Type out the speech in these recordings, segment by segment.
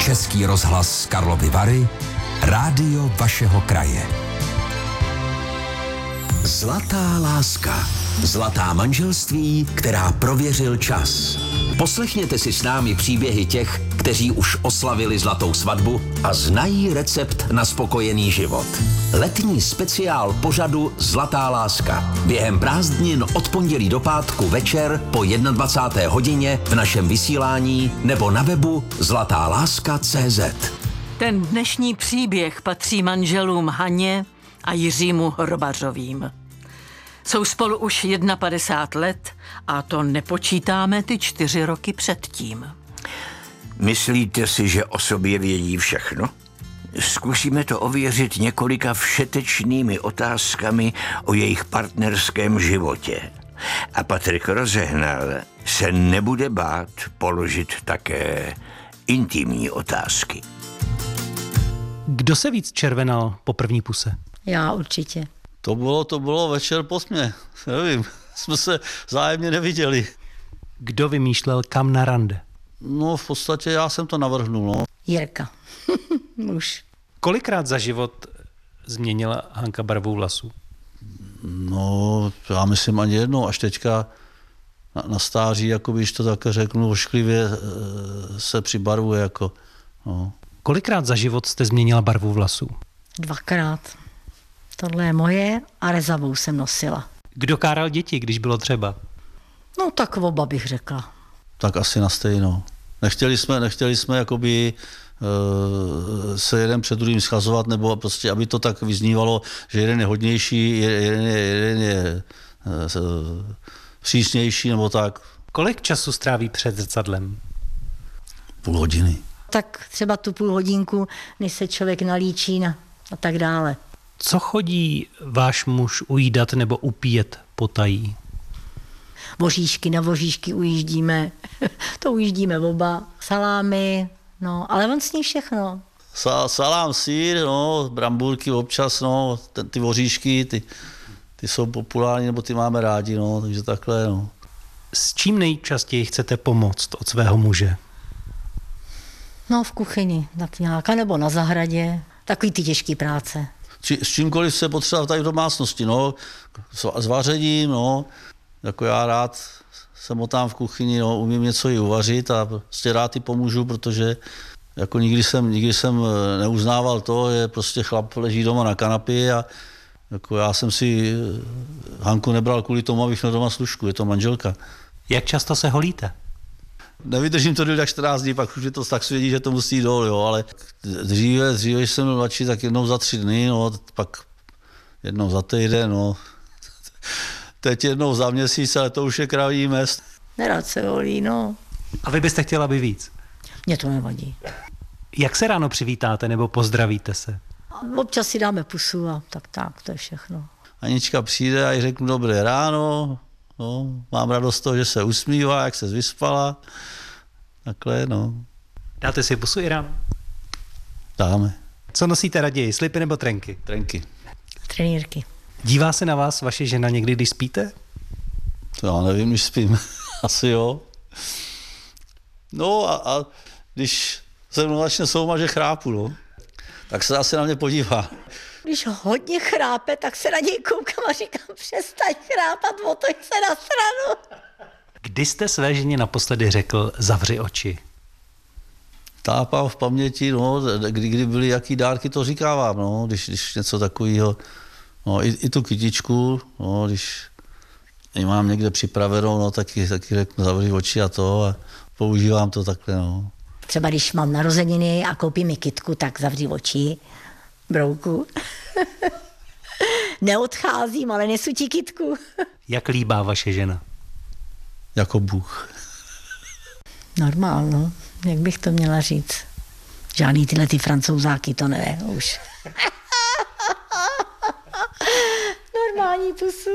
Český rozhlas Karlovy Vary, rádio vašeho kraje. Zlatá láska. Zlatá manželství, která prověřil čas. Poslechněte si s námi příběhy těch, kteří už oslavili zlatou svatbu a znají recept na spokojený život. Letní speciál pořadu Zlatá láska. Během prázdnin od pondělí do pátku večer po 21. hodině v našem vysílání nebo na webu zlatáláska.cz. Ten dnešní příběh patří manželům Haně a Jiřímu Hrobařovým. Jsou spolu už 51 let a to nepočítáme ty 4 roky předtím. Myslíte si, že o sobě vědí všechno? Zkusíme to ověřit několika všetečnými otázkami o jejich partnerském životě. A Patrik Rozehnal se nebude bát položit také intimní otázky. Kdo se víc červenal po první puse? Já určitě. To bylo večer po tmě. Nevím, jsme se vzájemně neviděli. Kdo vymýšlel kam na rande? No v podstatě já jsem to navrhnul, no. Jirka. Muž. Kolikrát za život změnila Hanka barvu vlasů? No, já myslím ani jednou, až teďka na stáří, jako když to tak řeknu, ošklivě se přibarvuje, jako, no. Kolikrát za život jste změnila barvu vlasů? 2krát. Tohle je moje a rezavou jsem nosila. Kdo káral děti, když bylo třeba? No tak oba bych řekla. Tak asi na stejno. Nechtěli jsme jakoby se jeden před druhým schazovat, nebo prostě, aby to tak vyznívalo, že jeden je hodnější, jeden je přísnější, nebo tak. Kolik času stráví před zrcadlem? Půl hodiny. Tak třeba tu půl hodinku, než se člověk nalíčí a tak dále. Co chodí váš muž ujídat nebo upíjet potají? Voříšky, na voříšky ujíždíme. To ujíždíme oba. Salámy, no, ale on sní všechno. Salám, sýr, no, brambůrky občas, no, ty voříšky, ty jsou populární, nebo ty máme rádi, no, takže takhle, no. S čím nejčastěji chcete pomoct od svého muže? No, v kuchyni, tak nějaká, nebo na zahradě. Takový ty těžký práce. S čímkoliv se potřeba tady v domácnosti, no, s vařením, no, jako já rád se motám v kuchyni, no, umím něco i uvařit a prostě rád i pomůžu, protože jako nikdy jsem neuznával to, že prostě chlap leží doma na kanapě a jako já jsem si Hanku nebral kvůli tomu, abych měl doma služku, je to manželka. Jak často se holíte? Nevydržím to díl tak 14 dní, pak už je to tak svědí, že to musí dolů, jo, ale dříve, když jsem byl mladší, tak jednou za 3 dny, no, pak jednou za týden, no. Teď jednou za měsíc, ale to už je kraví mest. Nerad se holí, no. A vy byste chtěla by víc? Mně to nevadí. Jak se ráno přivítáte nebo pozdravíte se? Občas si dáme pusu a tak, to je všechno. Anička přijde a jí řeknu dobré ráno, no, mám radost z toho, že se usmívá, jak se vyspala, takhle, no. Dáte si pusu i ráno? Dáme. Co nosíte raději, slipy nebo trenky? Trenky. Trenýrky. Dívá se na vás vaše žena někdy, když spíte? To já nevím, když spím. Asi jo. No a když se mnou začne soumat, že chrápu, no, tak se asi na mě podívá. Když hodně chrápe, tak se na něj koukám a říkám, přestaň chrápat, otoč se na stranu. Kdy jste své ženě naposledy řekl zavři oči? Tápám v paměti, no, kdy byly jaký dárky, to říkávám, no, když něco takového, no, i tu kytičku, no, když ji mám někde připravenou, no, taky řeknu zavři oči a to a používám to takhle, no. Třeba když mám narozeniny a koupím mi kytku, tak zavři oči, brouku. Neodcházím, ale nesu ti kytku. Jak líbá vaše žena? Jako Bůh. Normálno, jak bych to měla říct. Žádný tyhle ty francouzáky, to ne, už. Normální pusu.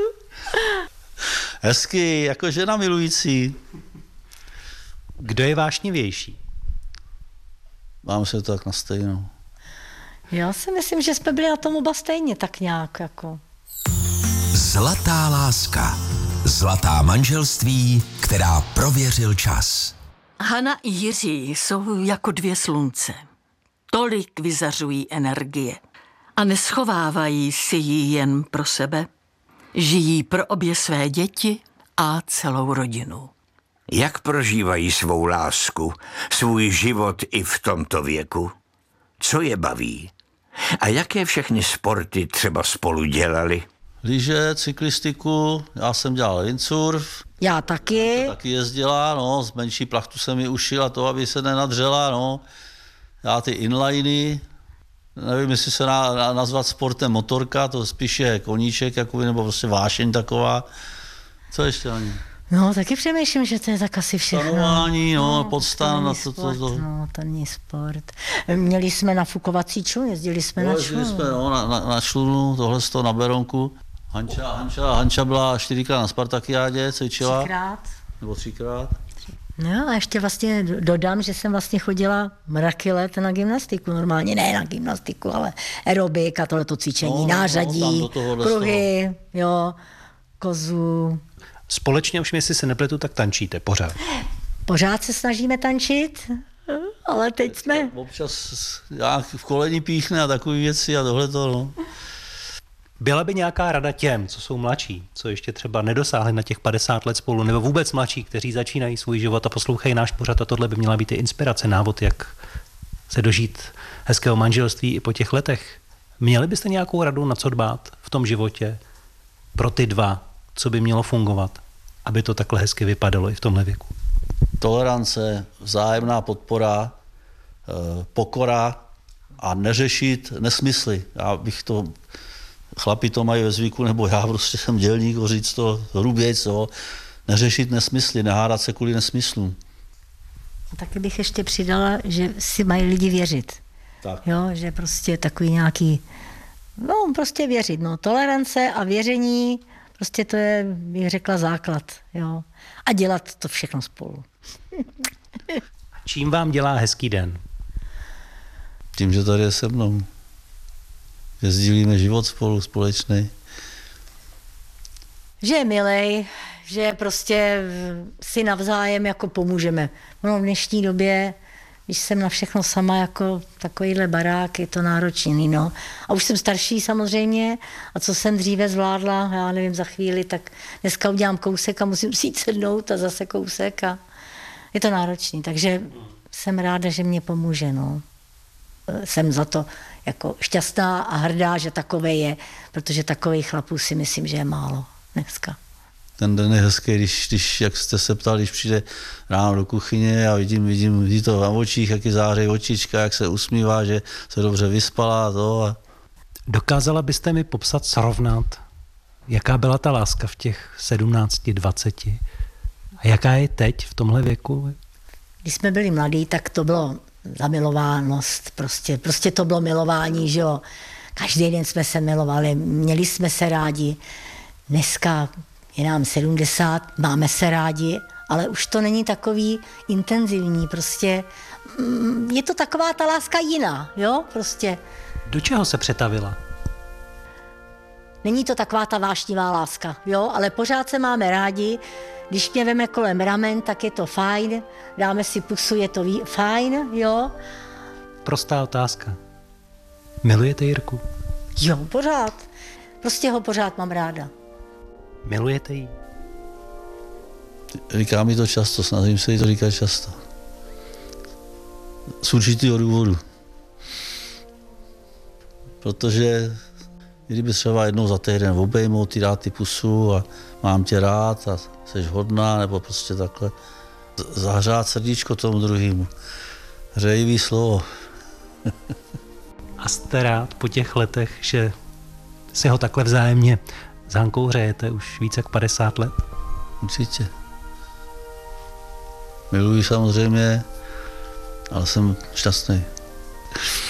Hezky, jako žena milující. Kdo je vášnivější? Máme se to tak na stejno. Já si myslím, že jsme byli na tom oba stejně tak nějak jako. Zlatá láska. Zlatá manželství, která prověřil čas. Hana i Jiří jsou jako dvě slunce. Tolik vyzařují energie a neschovávají si ji jen pro sebe. Žijí pro obě své děti a celou rodinu. Jak prožívají svou lásku, svůj život i v tomto věku? Co je baví? A jaké všechny sporty třeba spolu dělali? Lyže, cyklistiku, já jsem dělal windsurf. Já taky. Taky jezdila, no, z menší plachtu jsem mi ušila to, aby se nenadřela, no. Já ty inliny, nevím, jestli se nazvat sportem motorka, to spíš je koníček, jakoby, nebo prostě vášeň taková. Co ještě ani? No, taky přemýšlím, že to je tak asi všechno. Stanování, no, podstan to a sport, to. No, to není sport. Měli jsme nafukovací člun, jezdili jsme na člun. Jezdili jsme, no, na člunu, tohle z toho na Berounku. Hanča byla 4krát na Spartakiádě, cvičila. 3krát. Nebo 3krát. No a ještě vlastně dodám, že jsem vlastně chodila mraky let na gymnastiku. Normálně ne na gymnastiku, ale aerobik a tohleto cvičení, nářadí, kruhy, jo, kozu. Společně, už jestli se nepletu, tak tančíte pořád. Pořád se snažíme tančit, ale teď jsme... Občas já v koleni píchne a takové věci a tohleto, no. Byla by nějaká rada těm, co jsou mladší, co ještě třeba nedosáhli na těch 50 let spolu, nebo vůbec mladší, kteří začínají svůj život a poslouchají náš pořad a tohle by měla být i inspirace, návod, jak se dožít hezkého manželství i po těch letech. Měli byste nějakou radu, na co dbát v tom životě pro ty dva, co by mělo fungovat, aby to takhle hezky vypadalo i v tomhle věku? Tolerance, vzájemná podpora, pokora a neřešit nesmysly. Já bych to... Chlapi to mají ve zvyku, nebo já prostě jsem dělník, říct to hrubě, co, neřešit nesmysly, nehádat se kvůli nesmyslům. Taky bych ještě přidala, že si mají lidi věřit. Tak. Jo, že prostě takový nějaký, no prostě věřit, no, tolerance a věření, prostě to je, bych řekla, základ, jo. A dělat to všechno spolu. Čím vám dělá hezký den? Tím, že tady je se mnou. Že sdílíme život spolu, společný. Že je milej, že prostě si navzájem jako pomůžeme. No v dnešní době, když jsem na všechno sama jako takovýhle barák, je to náročný, no. A už jsem starší samozřejmě a co jsem dříve zvládla, já nevím, za chvíli, tak dneska udělám kousek a musím si jít sednout a zase kousek a je to náročný, takže jsem ráda, že mě pomůže, no. Jsem za to jako šťastná a hrdá, že takové je, protože takových chlapů si myslím, že je málo dneska. Ten den je hezký, když jak jste se ptali, když přijde ráno do kuchyně a vidí to na očích, jak je září očička, jak se usmívá, že se dobře vyspala a to. A... Dokázala byste mi popsat, srovnat, jaká byla ta láska v těch 17, 20 a jaká je teď v tomhle věku? Když jsme byli mladí, tak to bylo zamilovánost, prostě to bylo milování, že jo. Každý den jsme se milovali, měli jsme se rádi. Dneska je nám 70, máme se rádi, ale už to není takový intenzivní, prostě je to taková ta láska jiná, jo, prostě. Do čeho se přetavila? Není to taková ta vášnivá láska, jo, ale pořád se máme rádi. Když mě veme kolem ramen, tak je to fajn, dáme si pusu, je to fajn, jo. Prostá otázka. Milujete Jirku? Jo, pořád. Prostě ho pořád mám ráda. Milujete jí? Říká mi to často, snažím se jí to říkat často. Z určitého důvodu. Protože kdyby třeba jednou za týden obejmout, ty dát ty pusu a mám tě rád a jsi hodná, nebo prostě takhle. Zahřát srdíčko tomu druhému. Hřejivý slovo. A jste rád po těch letech, že si ho takhle vzájemně s Hankou hřejete už více jak 50 let? Určitě. Miluji samozřejmě, ale jsem šťastný.